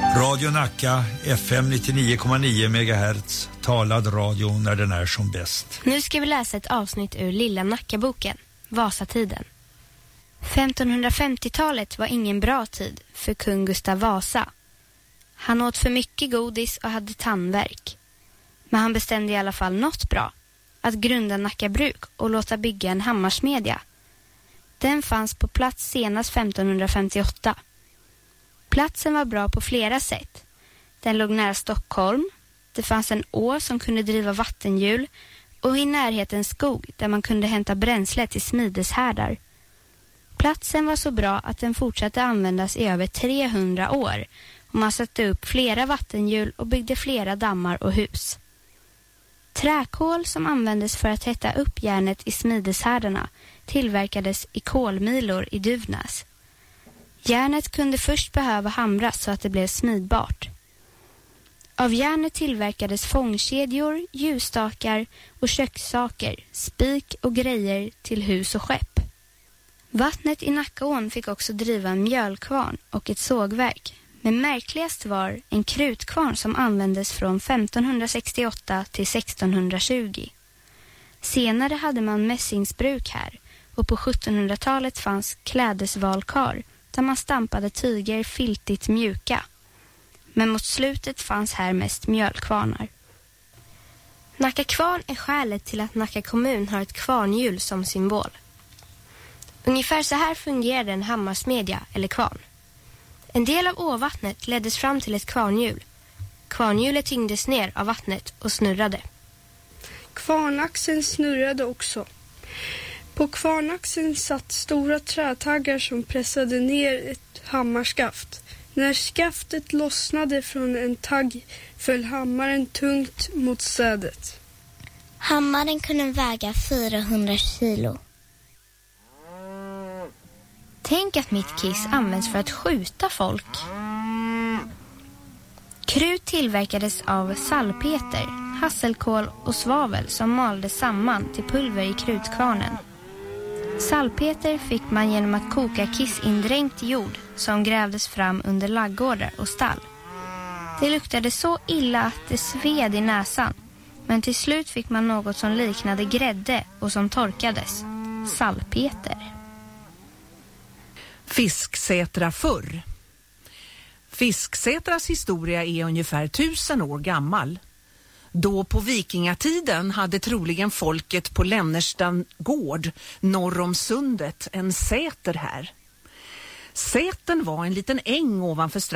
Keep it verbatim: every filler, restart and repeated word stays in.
Radio Nacka, F M nittionio komma nio megahertz, talad radio när den är som bäst. Nu ska vi läsa ett avsnitt ur Lilla Nackaboken, Vasatiden. femtonhundrafemtiotalet var ingen bra tid för kung Gustav Vasa. Han åt för mycket godis och hade tandvärk. Men han bestämde i alla fall något bra, att grunda Nacka bruk och låta bygga en hammarsmedja. Den fanns på plats senast femtonhundrafemtioåtta. Platsen var bra på flera sätt. Den låg nära Stockholm, det fanns en å som kunde driva vattenhjul och i närheten skog där man kunde hämta bränsle till smideshärdar. Platsen var så bra att den fortsatte användas i över trehundra år och man satte upp flera vattenhjul och byggde flera dammar och hus. Träkol som användes för att hetta upp järnet i smideshärdarna tillverkades i kolmilor i Duvnäs. Järnet kunde först behöva hamras så att det blev smidbart. Av järnet tillverkades fångkedjor, ljusstakar och kökssaker, spik och grejer till hus och skepp. Vattnet i Nackaån fick också driva en mjölkvarn och ett sågverk. Men märkligast var en krutkvarn som användes från femtonhundrasextioåtta till sextonhundratjugo. Senare hade man mässingsbruk här och på sjuttonhundratalet fanns klädesvalkar där man stampade tyger filtigt mjuka. Men mot slutet fanns här mest mjölkvarnar. Nacka kvarn är skälet till att Nacka kommun har ett kvarnhjul som symbol. Ungefär så här fungerade en hammarsmedja eller kvarn. En del av åvattnet leddes fram till ett kvarnhjul. Kvarnhjulet tyngdes ner av vattnet och snurrade. Kvarnaxeln snurrade också. På kvarnaxeln satt stora trätaggar som pressade ner ett hammarskaft. När skaftet lossnade från en tagg föll hammaren tungt mot sädet. Hammaren kunde väga fyrahundra kilo. Tänk att mitt kiss används för att skjuta folk. Krut tillverkades av salpeter, hasselkål och svavel som maldes samman till pulver i krutkvarnen. Salpeter fick man genom att koka kissindränkt jord som grävdes fram under laggårdar och stall. Det luktade så illa att det sved i näsan, men till slut fick man något som liknade grädde och som torkades. Salpeter. Fisksätra förr. Fisksätras historia är ungefär tusen år gammal. Då på vikingatiden hade troligen folket på Lännerstan gård norr om sundet en säter här. Sätern var en liten äng ovanför stranden.